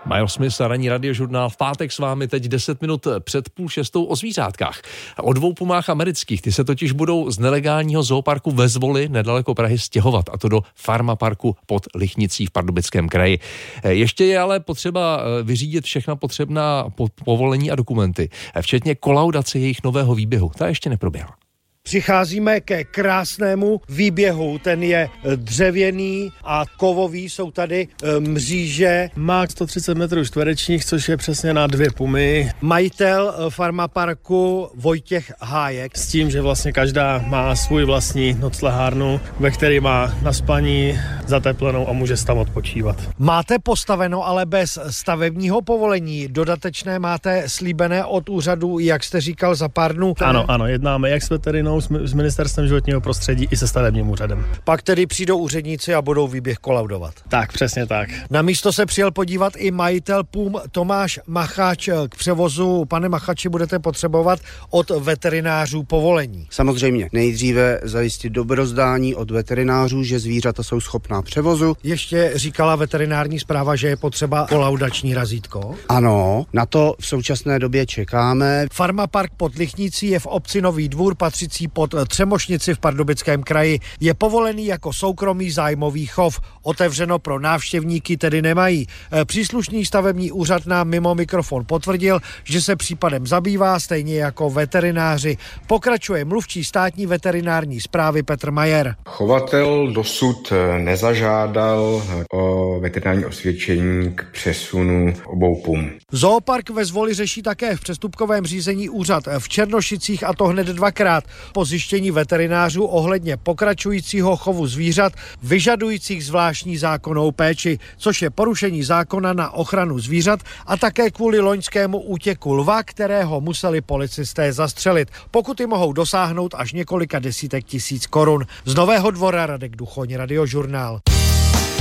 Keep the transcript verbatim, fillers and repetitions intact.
Miles Smith a ranní radiožurnál v pátek s vámi teď deset minut před půl šestou o zvířátkách. O dvou pumách amerických, ty se totiž budou z nelegálního zooparku ve Zvoli nedaleko Prahy stěhovat, a to do farmaparku pod Lichnicí v Pardubickém kraji. Ještě je ale potřeba vyřídit všechna potřebná povolení a dokumenty, včetně kolaudace jejich nového výběhu. Ta ještě neproběhla. Přicházíme ke krásnému výběhu, ten je dřevěný a kovový, jsou tady mříže. Má sto třicet metrů čtverečních, což je přesně na dvě pumy. Majitel farmaparku Vojtěch Hájek. S tím, že vlastně každá má svůj vlastní noclehárnu, ve který má na spaní zateplenou a může tam odpočívat. Máte postaveno, ale bez stavebního povolení. Dodatečné máte slíbené od úřadu, jak jste říkal, za pár dnů. Ano, ano, jednáme jak s veterinou, s Ministerstvem životního prostředí i se stavebním úřadem. Pak tedy přijdou úředníci a budou výběh kolaudovat. Tak, přesně tak. Na místo se přijel podívat i majitel pum Tomáš Macháč. K převozu, pane Machači, budete potřebovat od veterinářů povolení. Samozřejmě. Nejdříve zajistit dobrozdání od veterinářů, že zvířata jsou schopná převozu. Ještě říkala veterinární správa, že je potřeba kolaudační razítko. Ano, na to v současné době čekáme. Farmapark pod Lichnicí je v obci Nový Dvůr, patřící pod Třemošnici v Pardubickém kraji. Je povolený jako soukromý zájmový chov. Otevřeno pro návštěvníky tedy nemají. Příslušný stavební úřad nám mimo mikrofon potvrdil, že se případem zabývá, stejně jako veterináři. Pokračuje mluvčí státní veterinární správy Petr Majer. Chovatel dosud nezažádal o veterinární osvědčení k přesunu obou pum. Zoopark ve Zvoli řeší také v přestupkovém řízení úřad v Černošicích, a to hned dvakrát. Po zjištění veterinářů ohledně pokračujícího chovu zvířat vyžadujících zvláštní zákonnou péči, což je porušení zákona na ochranu zvířat, a také kvůli loňskému útěku lva, kterého museli policisté zastřelit. Pokuty mohou dosáhnout až několika desítek tisíc korun. Z Nového Dvora Radek Duchoň, Radiožurnál.